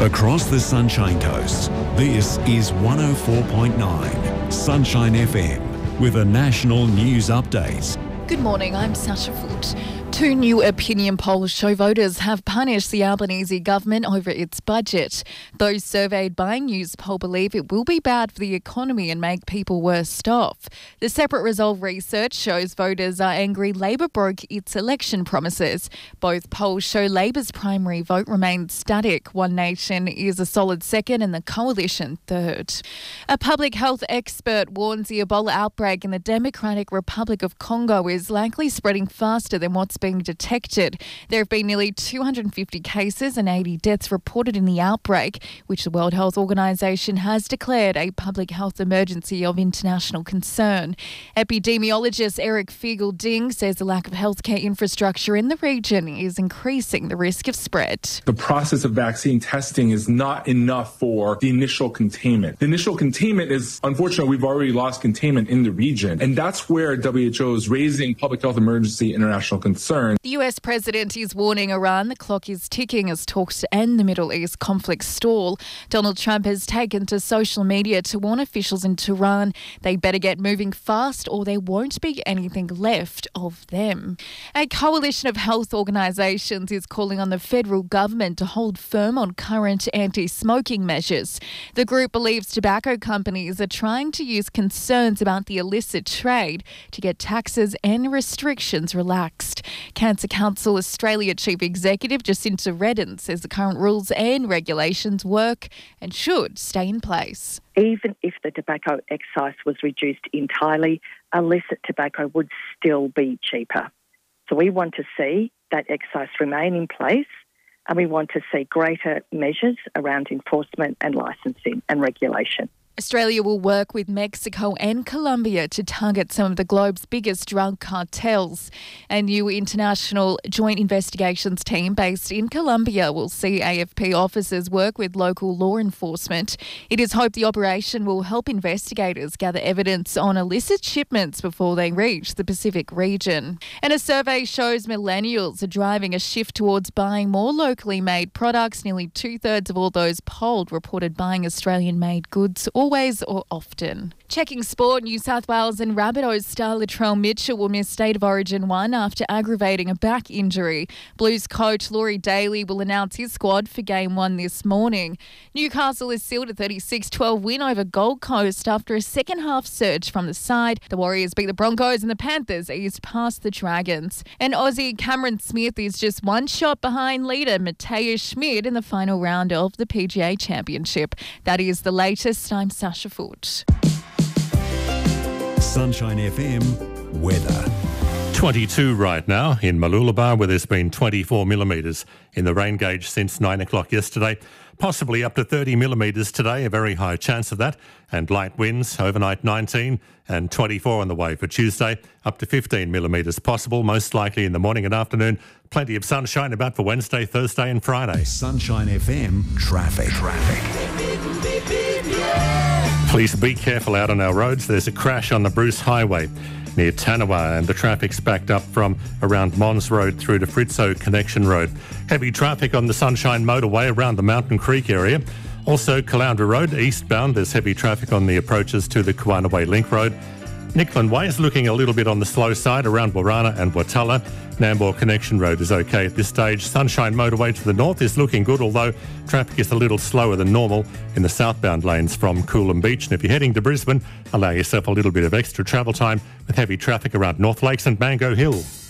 Across the Sunshine Coast, this is 104.9 Sunshine FM with a national news update. Good morning, I'm Sasha Foote. Two new opinion polls show voters have punished the Albanese government over its budget. Those surveyed by Newspoll believe it will be bad for the economy and make people worse off. The Separate Resolve research shows voters are angry Labor broke its election promises. Both polls show Labor's primary vote remains static. One Nation is a solid second and the Coalition third. A public health expert warns the Ebola outbreak in the Democratic Republic of Congo is likely spreading faster than what's being detected. There have been nearly 250 cases and 80 deaths reported in the outbreak, which the World Health Organization has declared a public health emergency of international concern. Epidemiologist Eric Fiegel-Ding says the lack of healthcare infrastructure in the region is increasing the risk of spread. The process of vaccine testing is not enough for the initial containment. The initial containment is, unfortunately, we've already lost containment in the region, and that's where WHO is raising public health emergency international concern. The US president is warning Iran the clock is ticking as talks to end the Middle East conflict stall. Donald Trump has taken to social media to warn officials in Tehran they better get moving fast or there won't be anything left of them. A coalition of health organisations is calling on the federal government to hold firm on current anti-smoking measures. The group believes tobacco companies are trying to use concerns about the illicit trade to get taxes and restrictions relaxed. Cancer Council Australia Chief Executive Jacinta Redden says the current rules and regulations work and should stay in place. Even if the tobacco excise was reduced entirely, illicit tobacco would still be cheaper. So we want to see that excise remain in place, and we want to see greater measures around enforcement and licensing and regulation. Australia will work with Mexico and Colombia to target some of the globe's biggest drug cartels. A new international joint investigations team based in Colombia will see AFP officers work with local law enforcement. It is hoped the operation will help investigators gather evidence on illicit shipments before they reach the Pacific region. And a survey shows millennials are driving a shift towards buying more locally made products. Nearly 2/3 of all those polled reported buying Australian-made goods always or often. Checking sport, New South Wales and Rabbitohs star Latrell Mitchell will miss State of Origin 1 after aggravating a back injury. Blues coach Laurie Daly will announce his squad for Game 1 this morning. Newcastle is sealed a 36-12 win over Gold Coast after a second-half surge from the side. The Warriors beat the Broncos and the Panthers eased past the Dragons. And Aussie Cameron Smith is just one shot behind leader Matthias Schmid in the final round of the PGA Championship. That is the latest. I'm Sasha Foote. Sunshine FM weather. 22 right now in Mooloolaba, where there's been 24 millimetres in the rain gauge since 9 o'clock yesterday. Possibly up to 30 millimetres today, a very high chance of that. And light winds, overnight 19 and 24 on the way for Tuesday. Up to 15 millimetres possible, most likely in the morning and afternoon. Plenty of sunshine about for Wednesday, Thursday and Friday. Sunshine FM traffic. Please be careful out on our roads. There's a crash on the Bruce Highway near Tanawa, and the traffic's backed up from around Mons Road through to Fritzo Connection Road. Heavy traffic on the Sunshine Motorway around the Mountain Creek area. Also, Caloundra Road eastbound, there's heavy traffic on the approaches to the Kawanaway Link Road. Nickland Way is looking a little bit on the slow side around Warana and Watala. Nambour Connection Road is okay at this stage. Sunshine Motorway to the north is looking good, although traffic is a little slower than normal in the southbound lanes from Coolum Beach. And if you're heading to Brisbane, allow yourself a little bit of extra travel time with heavy traffic around North Lakes and Mango Hill.